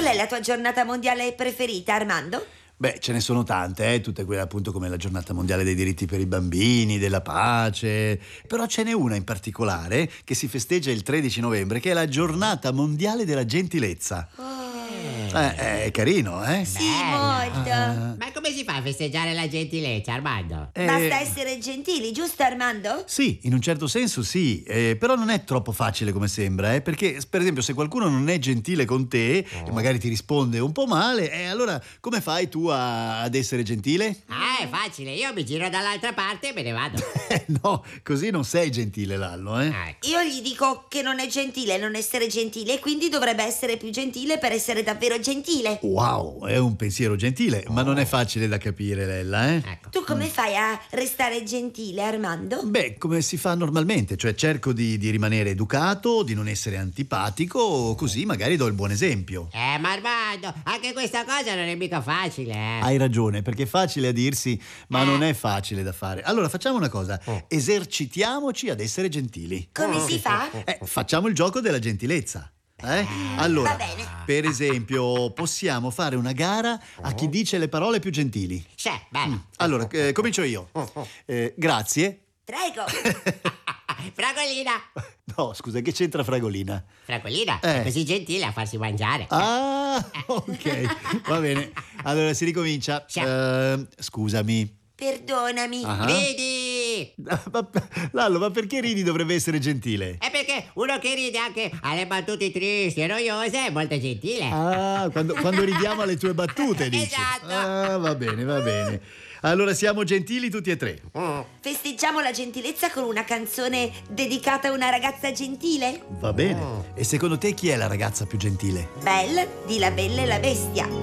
Qual è la tua giornata mondiale preferita, Armando? Beh, ce ne sono tante, tutte quelle appunto come la giornata mondiale dei diritti per i bambini, della pace. Però ce n'è una in particolare che si festeggia il 13 novembre, che è la giornata mondiale della gentilezza. È carino, eh? Sì, molto. Ma come si fa a festeggiare la gentilezza, Armando? Basta essere gentili, giusto, Armando? Sì, in un certo senso sì, però non è troppo facile come sembra, perché per esempio se qualcuno non è gentile con te e magari ti risponde un po' male, allora come fai tu ad essere gentile? È facile, io mi giro dall'altra parte e me ne vado. No, così non sei gentile, Lallo, Ecco. Io gli dico che non è gentile non essere gentile, quindi dovrebbe essere più gentile per essere davvero gentile. Wow, è un pensiero gentile, ma non è facile da capire, Lella, Ecco. Tu come fai a restare gentile, Armando? Beh, come si fa normalmente, cioè cerco di rimanere educato, di non essere antipatico, così magari do il buon esempio. Ma Armando, anche questa cosa non è mica facile, Hai ragione, perché è facile a dirsi, ma non è facile da fare. Allora facciamo una cosa, esercitiamoci ad essere gentili. Come si fa? Facciamo il gioco della gentilezza. Allora, Va bene. per esempio, possiamo fare una gara a chi dice le parole più gentili. Sì, bello. Allora, comincio io. Grazie. Prego. Fragolina. No, scusa, che c'entra Fragolina? Fragolina, è così gentile a farsi mangiare. Ah, ok, va bene. Allora si ricomincia. Sì. Scusami. Perdonami. Ridi! Lallo, ma perché ridi dovrebbe essere gentile? È perché uno che ride anche alle battute tristi e noiose è molto gentile. Ah, quando ridiamo alle tue battute, dici. Esatto. Ah, va bene, va bene. Allora siamo gentili tutti e tre. Festeggiamo la gentilezza con una canzone dedicata a una ragazza gentile? Va bene. E secondo te chi è la ragazza più gentile? Belle di La Bella e la Bestia.